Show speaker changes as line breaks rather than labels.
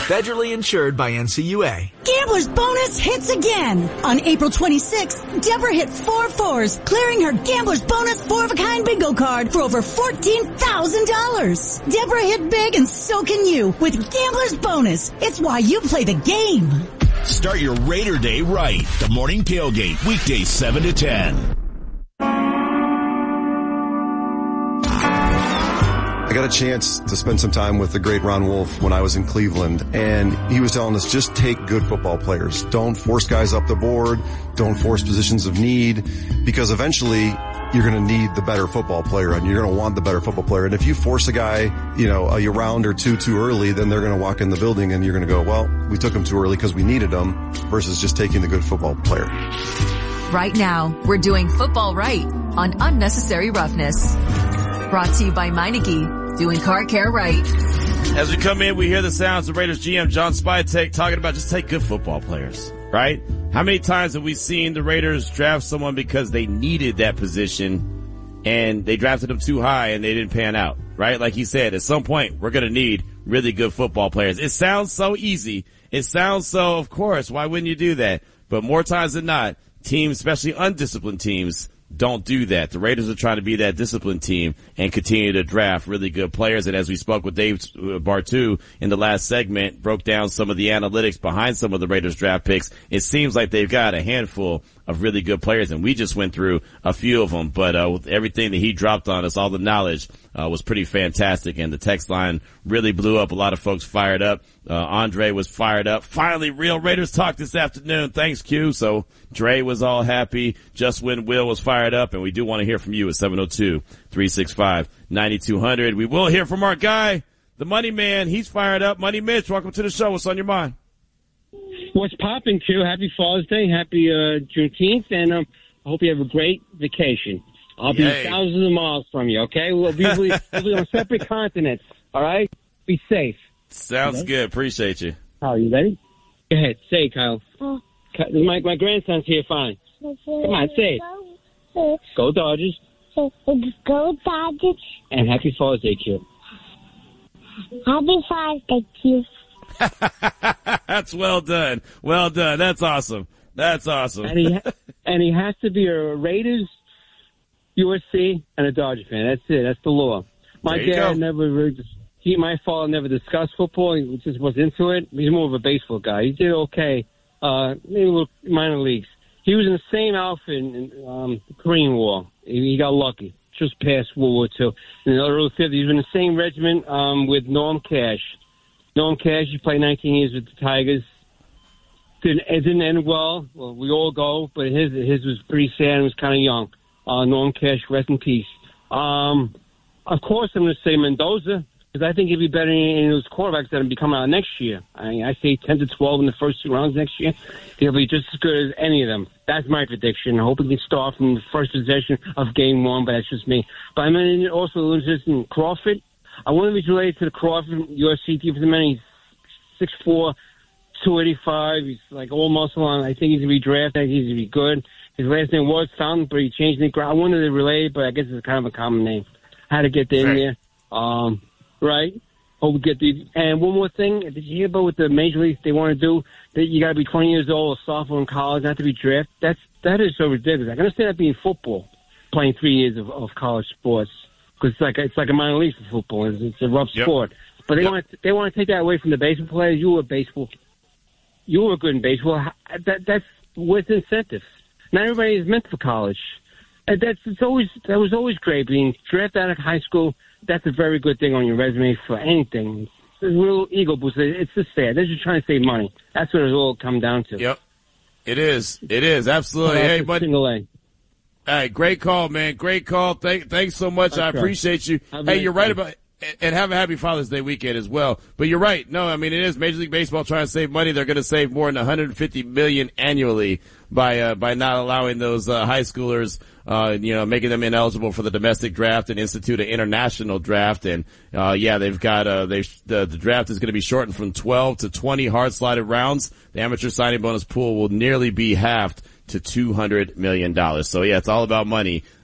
Federally insured by NCUA.
Gambler's Bonus hits again. On April 26th, Deborah hit 4 fours, clearing her Gambler's Bonus 4-of-a-kind bingo card for over $14,000. Deborah hit big and so can you with Gambler's Bonus. It's why you play the game.
Start your Raider Day right. The Morning Tailgate, weekdays 7 to 10.
I got a chance to spend some time with the great Ron Wolf when I was in Cleveland, and he was telling us, just take good football players. Don't force guys up the board. Don't force positions of need, because eventually you're going to need the better football player, and you're going to want the better football player. And if you force a guy, a round or two too early, then they're going to walk in the building and you're going to go, well, we took him too early because we needed him, versus just taking the good football player.
Right now, we're doing football right on Unnecessary Roughness. Brought to you by Meineke, doing car care right.
As we come in, we hear the sounds of Raiders GM John Spytek talking about just take good football players, right? How many times have we seen the Raiders draft someone because they needed that position and they drafted them too high and they didn't pan out, right? Like he said, at some point, we're going to need really good football players. It sounds so easy. It sounds so, of course, why wouldn't you do that? But more times than not, teams, especially undisciplined teams, don't do that. The Raiders are trying to be that disciplined team and continue to draft really good players. And as we spoke with Dave Bartu in the last segment, broke down some of the analytics behind some of the Raiders draft picks, it seems like they've got a handful of really good players, and we just went through a few of them. But with everything that he dropped on us, all the knowledge was pretty fantastic, and the text line really blew up. A lot of folks fired up. Andre was fired up. Finally, real Raiders talk this afternoon. Thanks, Q. So Dre was all happy. Just when Will was fired up, and we do want to hear from you at 702-365-9200. We will hear from our guy, the Money Man. He's fired up. Money Mitch, welcome to the show. What's on your mind?
What's popping, Q? Happy Father's Day. Happy Juneteenth. And I hope you have a great vacation. I'll be thousands of miles from you, okay? We'll be on separate continents, all right? Be safe.
Sounds good. Appreciate you.
Kyle, you ready? Go ahead. Say it, Kyle. My grandson's here fine. Come on, say it. Go Dodgers.
Go Dodgers.
And happy Father's Day, Q.
Happy Father's Day, Q.
That's well done. Well done. That's awesome. That's awesome.
And he has to be a Raiders, USC, and a Dodger fan. That's it. That's the law. My dad my father never discussed football. He just was into it. He's more of a baseball guy. He did okay, maybe a little minor leagues. He was in the same outfit in the Korean War. He got lucky. Just past World War II. In the early 50s, he was in the same regiment with Norm Cash. Norm Cash, he played 19 years with the Tigers. It didn't end well. Well, we all go, but his was pretty sad and was kind of young. Norm Cash, rest in peace. Of course, I'm going to say Mendoza, because I think he'd be better in those quarterbacks that will be coming out next year. I say 10 to 12 in the first 2 rounds next year. He'll be just as good as any of them. That's my prediction. I hope he can start from the first possession of game 1, but that's just me. But I mean, also interested in Crawford. I wonder if he's related to the Crawford USC defensive man. He's 6'4", 285. He's like all muscle on. I think he's going to be drafted. I think he's going to be good. His last name was Fountain, but he changed it. I wanted to relate, but I guess it's kind of a common name. How to get in there. Right? Hope we get the. And one more thing. Did you hear about what the major leagues they want to do? That you got to be 20 years old, a sophomore in college, not to be drafted. That is so ridiculous. I can understand that being football, playing 3 years of college sports, because it's like a minor league for football. It's a rough sport. But they want to take that away from the baseball players. You were good in baseball. That's with incentives. Not everybody is meant for college. And that was always great. Being drafted out of high school, that's a very good thing on your resume for anything. It's a little ego boost. It's just sad. They're just trying to save money. That's what it all come down to.
Yep. It is. Absolutely. Hey, buddy. Hey, great call, man. Great call. Thanks so much. I appreciate you. Hey, you're right about. And have a happy Father's Day weekend as well. But you're right. No, I mean, it is Major League Baseball trying to save money. They're going to save more than $150 million annually by not allowing those high schoolers, making them ineligible for the domestic draft and institute an international draft. And they've got the draft is going to be shortened from 12 to 20 hard-slotted rounds. The amateur signing bonus pool will nearly be halved to $200 million. So yeah, it's all about money